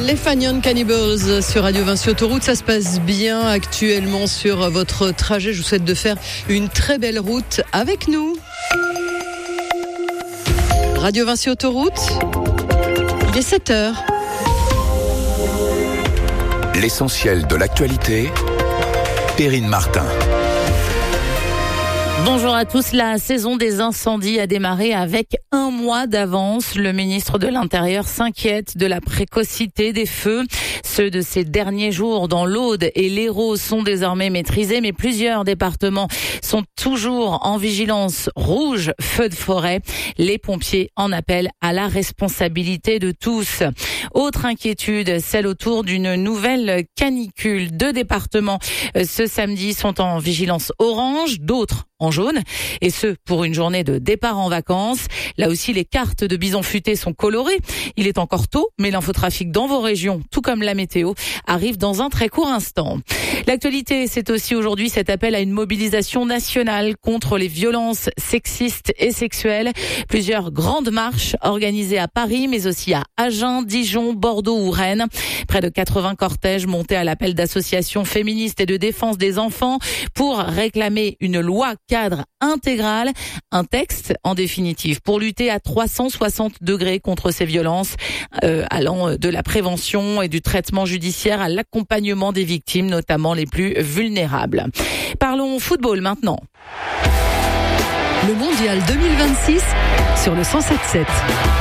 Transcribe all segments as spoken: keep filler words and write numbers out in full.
Les Fanion Cannibals sur Radio Vinci Autoroute. Ça se passe bien actuellement sur votre trajet. Je vous souhaite de faire une très belle route avec nous. Radio Vinci Autoroute, il est sept heures. L'essentiel de l'actualité, Perrine Martin. Bonjour à tous. La saison des incendies a démarré avec un mois d'avance. Le ministre de l'Intérieur s'inquiète de la précocité des feux. Ceux de ces derniers jours dans l'Aude et l'Hérault sont désormais maîtrisés, mais plusieurs départements sont toujours en vigilance rouge, feu de forêt. Les pompiers en appellent à la responsabilité de tous. Autre inquiétude, celle autour d'une nouvelle canicule. Deux départements ce samedi sont en vigilance orange, d'autres en jaune, et ce pour une journée de départ en vacances. Là aussi, les cartes de bison futé sont colorées. Il est encore tôt, mais l'infotrafic dans vos régions, tout comme la météo, arrive dans un très court instant. L'actualité, c'est aussi aujourd'hui cet appel à une mobilisation nationale contre les violences sexistes et sexuelles. Plusieurs grandes marches organisées à Paris, mais aussi à Agen, Dijon, Bordeaux ou Rennes. Près de quatre-vingts cortèges montés à l'appel d'associations féministes et de défense des enfants pour réclamer une loi cadre intégral, un texte en définitive pour lutter à trois cent soixante degrés contre ces violences, euh, allant de la prévention et du traitement judiciaire à l'accompagnement des victimes, notamment les plus vulnérables. Parlons football maintenant. Le mondial deux mille vingt-six sur le cent sept sept.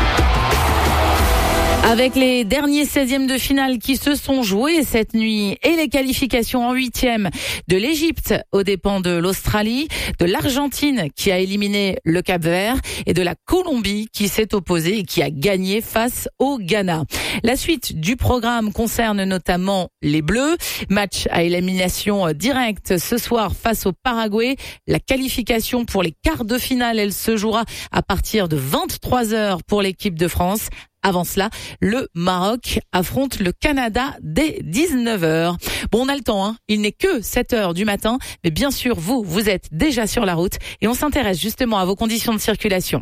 Avec les derniers seizièmes de finale qui se sont joués cette nuit et les qualifications en huitième de l'Égypte aux dépens de l'Australie, de l'Argentine qui a éliminé le Cap-Vert et de la Colombie qui s'est opposée et qui a gagné face au Ghana. La suite du programme concerne notamment les Bleus. Match à élimination directe ce soir face au Paraguay. La qualification pour les quarts de finale, elle se jouera à partir de vingt-trois heures pour l'équipe de France. Avant cela, le Maroc affronte le Canada dès dix-neuf heures. Bon, on a le temps, hein. Il n'est que sept heures du matin, mais bien sûr, vous, vous êtes déjà sur la route et on s'intéresse justement à vos conditions de circulation.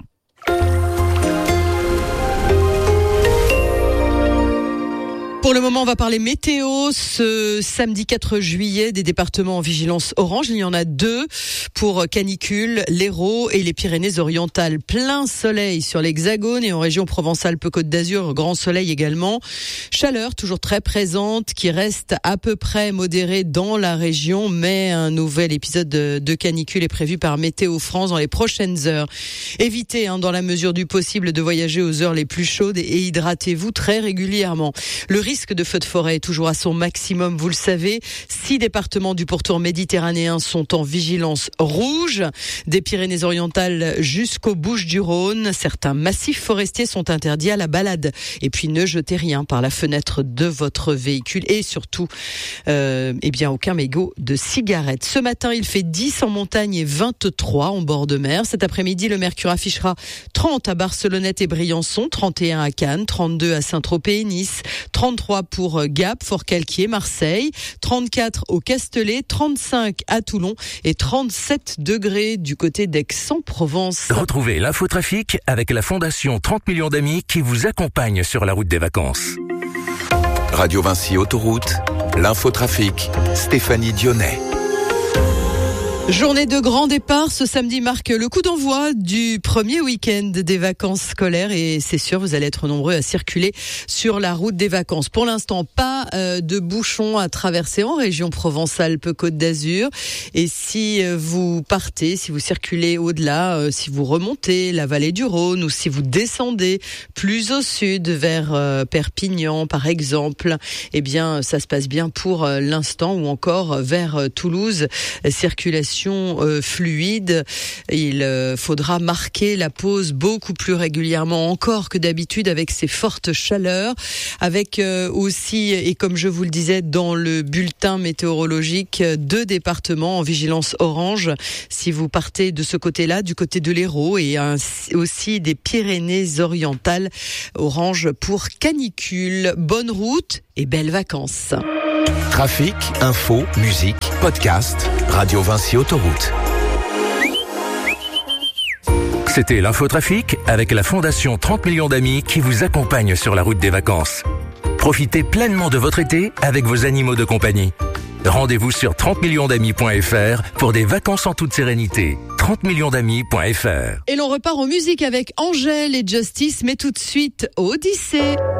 Pour le moment, on va parler météo. Ce samedi quatre juillet, des départements en vigilance orange. Il y en a deux pour canicule, l'Hérault et les Pyrénées-Orientales. Plein soleil sur l'Hexagone et en région Provence-Alpes-Côte d'Azur, grand soleil également. Chaleur toujours très présente qui reste à peu près modérée dans la région, mais un nouvel épisode de, de canicule est prévu par Météo France dans les prochaines heures. Évitez, hein, dans la mesure du possible, de voyager aux heures les plus chaudes et hydratez-vous très régulièrement. Le risque Le risque de feu de forêt est toujours à son maximum, vous le savez. Six départements du pourtour méditerranéen sont en vigilance rouge, des Pyrénées-Orientales jusqu'aux Bouches-du-Rhône. Certains massifs forestiers sont interdits à la balade. Et puis ne jetez rien par la fenêtre de votre véhicule et surtout, euh, eh bien aucun mégot de cigarette. Ce matin, il fait dix en montagne et vingt-trois en bord de mer. Cet après-midi, le mercure affichera trente à Barcelonnette et Briançon, trente et un à Cannes, trente-deux à Saint-Tropez et Nice, trente-trois pour Gap, Forcalquier, Marseille, trente-quatre au Castellet, trente-cinq à Toulon et trente-sept degrés du côté d'Aix-en-Provence. Retrouvez l'infotrafic avec la Fondation trente millions d'amis qui vous accompagne sur la route des vacances. Radio Vinci Autoroute, l'infotrafic, Stéphanie Dionnet. Journée de grand départ, ce samedi marque le coup d'envoi du premier week-end des vacances scolaires et c'est sûr, vous allez être nombreux à circuler sur la route des vacances. Pour l'instant, pas euh, de bouchons à traverser en région Provence-Alpes-Côte d'Azur. Et si euh, vous partez, si vous circulez au-delà, euh, si vous remontez la vallée du Rhône ou si vous descendez plus au sud vers euh, Perpignan par exemple, eh bien ça se passe bien pour euh, l'instant ou encore vers euh, Toulouse, circulation Euh, fluide. Il euh, faudra marquer la pause beaucoup plus régulièrement encore que d'habitude avec ces fortes chaleurs, avec euh, aussi, et comme je vous le disais dans le bulletin météorologique, deux départements en vigilance orange si vous partez de ce côté-là, du côté de l'Hérault, et un, aussi des Pyrénées-Orientales, orange pour canicule. Bonne route et belles vacances. Trafic, info, musique, podcast, Radio Vinci Autoroute. C'était l'infotrafic avec la Fondation trente millions d'amis qui vous accompagne sur la route des vacances. Profitez pleinement de votre été avec vos animaux de compagnie. Rendez-vous sur trente millions d'amis point f r pour des vacances en toute sérénité. trente millions d'amis point f r. Et l'on repart en musique avec Angèle et Justice, mais tout de suite Odyssée.